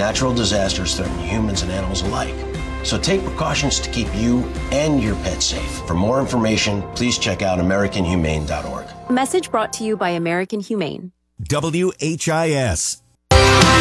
natural disasters threaten humans and animals alike. So take precautions to keep you and your pet safe. For more information, please check out AmericanHumane.org. Message brought to you by American Humane. WHIS.